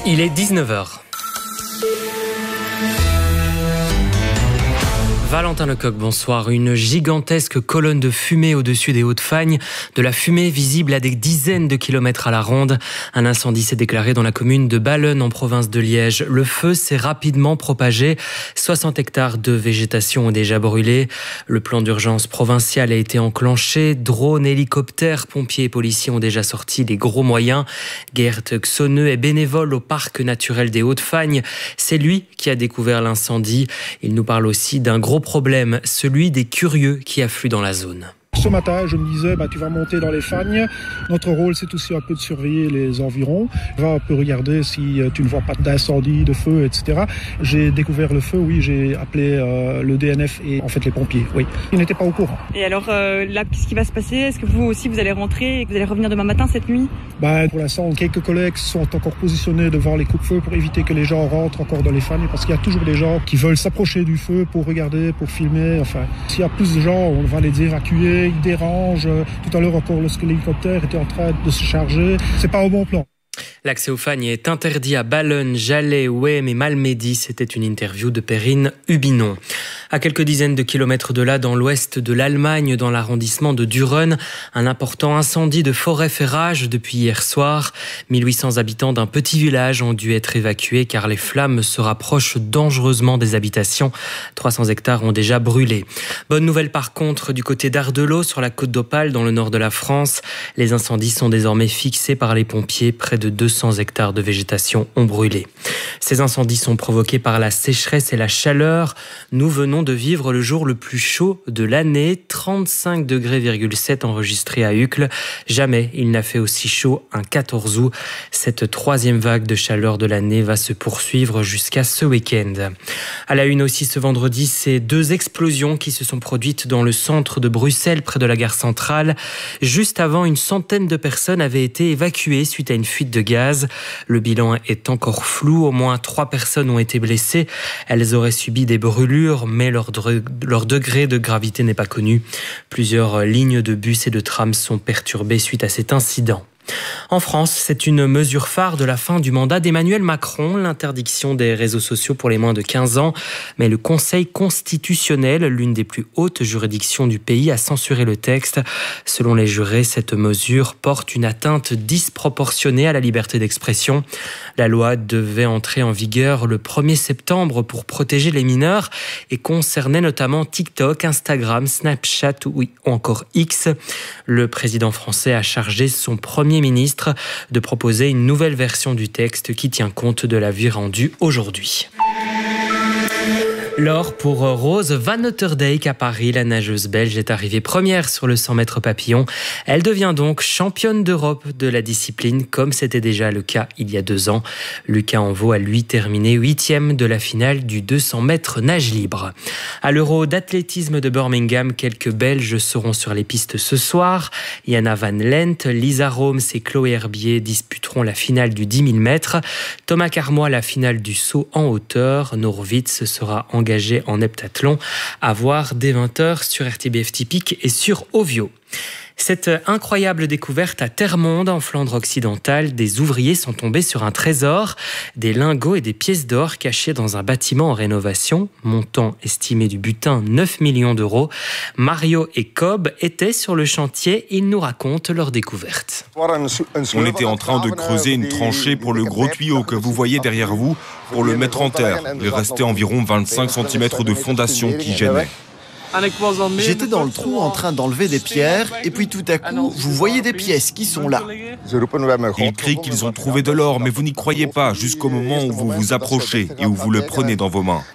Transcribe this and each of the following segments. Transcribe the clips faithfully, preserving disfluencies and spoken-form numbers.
Il est dix-neuf heures. Valentin Lecoq, bonsoir. Une gigantesque colonne de fumée au-dessus des Hauts-de-Fagne. De la fumée visible à des dizaines de kilomètres à la ronde. Un incendie s'est déclaré dans la commune de Ballen en province de Liège. Le feu s'est rapidement propagé. soixante hectares de végétation ont déjà brûlé. Le plan d'urgence provincial a été enclenché. Drones, hélicoptères, pompiers et policiers ont déjà sorti les gros moyens. Gert Xoneux est bénévole au parc naturel des Hauts-de-Fagne. C'est lui qui a découvert l'incendie. Il nous parle aussi d'un gros problème, celui des curieux qui affluent dans la zone. Ce matin, je me disais, bah, tu vas monter dans les fagnes. Notre rôle, c'est aussi un peu de surveiller les environs. On va un peu regarder si tu ne vois pas d'incendie, de feu, et cetera. J'ai découvert le feu, oui, j'ai appelé euh, le D N F et en fait les pompiers, oui. Ils n'étaient pas au courant. Et alors euh, là, qu'est-ce qui va se passer? Est-ce que vous aussi, vous allez rentrer et que vous allez revenir demain matin, cette nuit? bah, Pour l'instant, quelques collègues sont encore positionnés devant les coupe-feux pour éviter que les gens rentrent encore dans les fagnes, parce qu'il y a toujours des gens qui veulent s'approcher du feu pour regarder, pour filmer. Enfin, s'il y a plus de gens, on va les évacuer. Ils dérangent. Tout à l'heure encore, lorsque l'hélicoptère était en train de se charger, c'est pas au bon plan. L'accès aux fagnes est interdit à Ballen, Jalais, Ouem et Malmedy. C'était une interview de Perrine Hubinon. À quelques dizaines de kilomètres de là, dans l'ouest de l'Allemagne, dans l'arrondissement de Düren, un important incendie de forêt fait rage depuis hier soir. mille huit cents habitants d'un petit village ont dû être évacués car les flammes se rapprochent dangereusement des habitations. trois cents hectares ont déjà brûlé. Bonne nouvelle par contre du côté d'Ardelot, sur la côte d'Opale, dans le nord de la France. Les incendies sont désormais fixés par les pompiers. Près de deux cents hectares de végétation ont brûlé. Ces incendies sont provoqués par la sécheresse et la chaleur. Nous venons de vivre le jour le plus chaud de l'année, trente-cinq degrés virgule sept enregistrés à Uccle. Jamais il n'a fait aussi chaud un quatorze août. Cette troisième vague de chaleur de l'année va se poursuivre jusqu'à ce week-end. À la une aussi ce vendredi, ces deux explosions qui se sont produites dans le centre de Bruxelles, près de la gare centrale. Juste avant, une centaine de personnes avaient été évacuées suite à une fuite de gaz. Le bilan est encore flou. Au moins trois personnes ont été blessées. Elles auraient subi des brûlures, mais leur, de- leur degré de gravité n'est pas connu. Plusieurs lignes de bus et de trams sont perturbées suite à cet incident. En France, c'est une mesure phare de la fin du mandat d'Emmanuel Macron, l'interdiction des réseaux sociaux pour les moins de quinze ans. Mais le Conseil constitutionnel, l'une des plus hautes juridictions du pays, a censuré le texte. Selon les jurés, cette mesure porte une atteinte disproportionnée à la liberté d'expression. La loi devait entrer en vigueur le premier septembre pour protéger les mineurs et concernait notamment TikTok, Instagram, Snapchat ou encore X. Le président français a chargé son premier ministre de proposer une nouvelle version du texte qui tient compte de l'avis rendu aujourd'hui. L'or pour Rose Van Otterdijk à Paris. La nageuse belge est arrivée première sur le cent mètres papillon. Elle devient donc championne d'Europe de la discipline, comme c'était déjà le cas il y a deux ans. Lucas Envaux a lui terminé huitième de la finale du deux cents mètres nage libre. À l'Euro d'athlétisme de Birmingham, quelques Belges seront sur les pistes ce soir. Jana Van Lent, Lisa Roms et Chloé Herbier disputeront la finale du dix mille mètres. Thomas Carmois la finale du saut en hauteur. Norwitz sera engagé en heptathlon, à voir dès vingt heures sur R T B F Typique et sur Ovio. Cette incroyable découverte à Termonde, en Flandre occidentale, des ouvriers sont tombés sur un trésor, des lingots et des pièces d'or cachés dans un bâtiment en rénovation, montant estimé du butin neuf millions d'euros. Mario et Cobb étaient sur le chantier, ils nous racontent leur découverte. On était en train de creuser une tranchée pour le gros tuyau que vous voyez derrière vous, pour le mettre en terre. Il restait environ vingt-cinq centimètres de fondation qui gênait. J'étais dans le trou en train d'enlever des pierres et puis tout à coup, vous voyez des pièces qui sont là. Ils crient qu'ils ont trouvé de l'or, mais vous n'y croyez pas jusqu'au moment où vous vous approchez et où vous le prenez dans vos mains.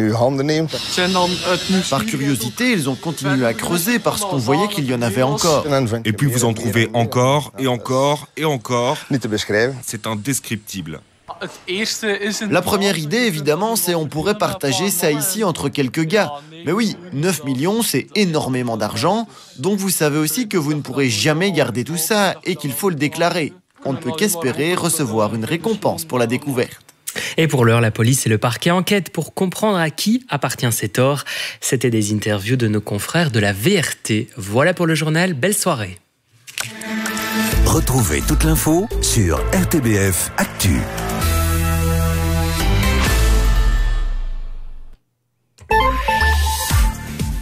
Par curiosité, ils ont continué à creuser parce qu'on voyait qu'il y en avait encore. Et puis vous en trouvez encore et encore et encore. C'est indescriptible. La première idée, évidemment, c'est on pourrait partager ça ici entre quelques gars. Mais oui, neuf millions, c'est énormément d'argent. Donc vous savez aussi que vous ne pourrez jamais garder tout ça et qu'il faut le déclarer. On ne peut qu'espérer recevoir une récompense pour la découverte. Et pour l'heure, la police et le parquet enquêtent pour comprendre à qui appartient cet or. C'était des interviews de nos confrères de la V R T. Voilà pour le journal, belle soirée. Retrouvez toute l'info sur R T B F Actu.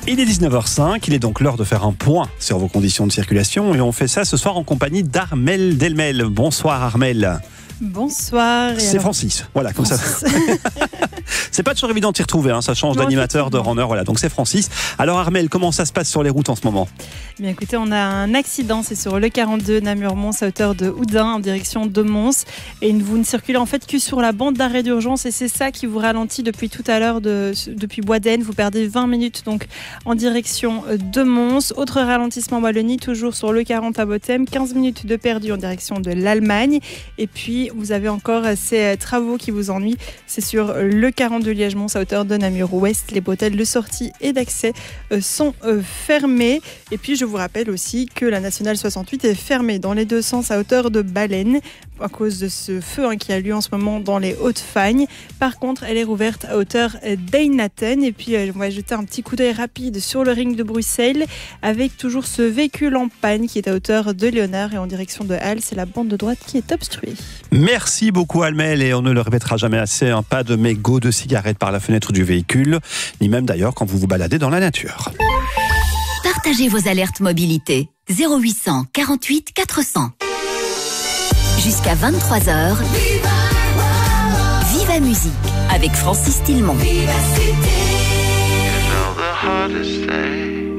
Il est dix-neuf heures cinq, il est donc l'heure de faire un point sur vos conditions de circulation et on fait ça ce soir en compagnie d'Armelle Delmel. Bonsoir Armelle. Bonsoir. C'est alors... Francis, voilà, comme Francis. ça. C'est pas toujours évident de s'y retrouver, hein. Ça change non, d'animateur, de runner, voilà, donc c'est Francis. Alors Armelle, comment ça se passe sur les routes en ce moment ? Bien écoutez, on a un accident, c'est sur le quarante-deux Namur-Mons à hauteur de Houdin en direction de Mons et vous ne circulez en fait que sur la bande d'arrêt d'urgence et c'est ça qui vous ralentit depuis tout à l'heure, de, depuis Boisdaine. Vous perdez vingt minutes donc en direction de Mons. Autre ralentissement en Wallonie, toujours sur le quarante à Bothème, quinze minutes de perdu en direction de l'Allemagne et puis vous avez encore ces travaux qui vous ennuient, c'est sur le quarante-deux Liège-Mons à hauteur de Namur-Ouest. Les bretelles de sortie et d'accès sont fermées. Et puis je vous rappelle aussi que la nationale soixante-huit est fermée dans les deux sens à hauteur de Baleine à cause de ce feu hein, qui a lieu en ce moment dans les Hautes-Fagnes. Par contre, elle est rouverte à hauteur d'Eynatten. Et puis on va jeter un petit coup d'œil rapide sur le ring de Bruxelles avec toujours ce véhicule en panne qui est à hauteur de Léonard et en direction de Halle. C'est la bande de droite qui est obstruée. Merci beaucoup Armelle et on ne le répétera jamais assez, hein, pas de mégots de cigarettes par la fenêtre du véhicule, ni même d'ailleurs quand vous vous baladez dans la nature. Partagez vos alertes mobilité zéro huit cent quarante-huit quatre cents. Jusqu'à vingt-trois heures, Viva Musique avec Francis Tillemont.